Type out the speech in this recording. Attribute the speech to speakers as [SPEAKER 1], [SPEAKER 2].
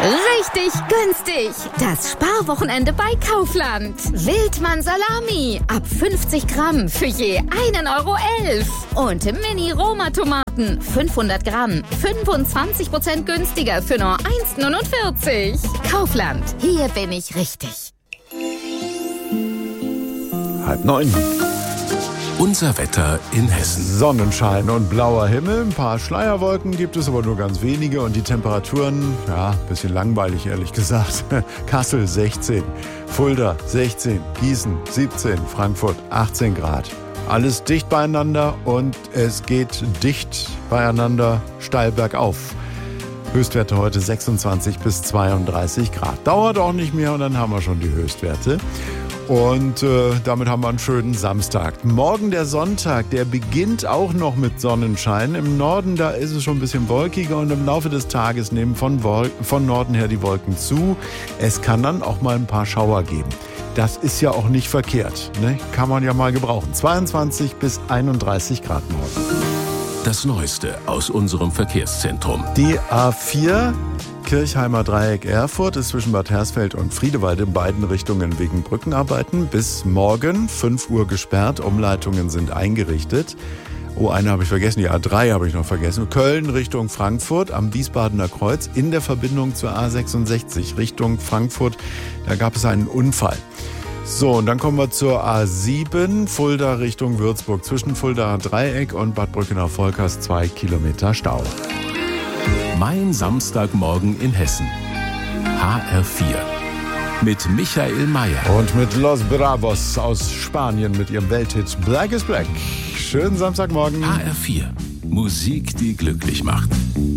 [SPEAKER 1] Richtig günstig. Das Sparwochenende bei Kaufland. Wildmann Salami ab 50 Gramm für je 1,11 €. Und Mini-Roma-Tomaten 500 Gramm 25% günstiger für nur 1,49 €. Kaufland. Hier bin ich richtig.
[SPEAKER 2] 8:30.
[SPEAKER 3] Unser Wetter in Hessen.
[SPEAKER 2] Sonnenschein und blauer Himmel. Ein paar Schleierwolken gibt es, aber nur ganz wenige. Und die Temperaturen, ja, ein bisschen langweilig, ehrlich gesagt. Kassel 16, Fulda 16, Gießen 17, Frankfurt 18 Grad. Alles dicht beieinander und es geht dicht beieinander steil bergauf. Höchstwerte heute 26 bis 32 Grad. Dauert auch nicht mehr und dann haben wir schon die Höchstwerte. Und damit haben wir einen schönen Samstag. Morgen der Sonntag, der beginnt auch noch mit Sonnenschein. Im Norden, da ist es schon ein bisschen wolkiger und im Laufe des Tages nehmen von Norden her die Wolken zu. Es kann dann auch mal ein paar Schauer geben. Das ist ja auch nicht verkehrt, ne? Kann man ja mal gebrauchen. 22 bis 31 Grad morgen.
[SPEAKER 3] Das Neueste aus unserem Verkehrszentrum.
[SPEAKER 2] Die A4 Kirchheimer Dreieck Erfurt ist zwischen Bad Hersfeld und Friedewald in beiden Richtungen wegen Brückenarbeiten bis morgen 5 Uhr gesperrt. Umleitungen sind eingerichtet. Oh, eine habe ich vergessen, die A3 habe ich noch vergessen. Köln Richtung Frankfurt am Wiesbadener Kreuz in der Verbindung zur A66 Richtung Frankfurt. Da gab es einen Unfall. So, und dann kommen wir zur A7, Fulda Richtung Würzburg. Zwischen Fuldaer Dreieck und Bad Brückener-Volkers 2 Kilometer Stau.
[SPEAKER 3] Mein Samstagmorgen in Hessen. HR4. Mit Michael Mayer.
[SPEAKER 2] Und mit Los Bravos aus Spanien mit ihrem Welthit Black is Black. Schönen Samstagmorgen.
[SPEAKER 3] HR4. Musik, die glücklich macht.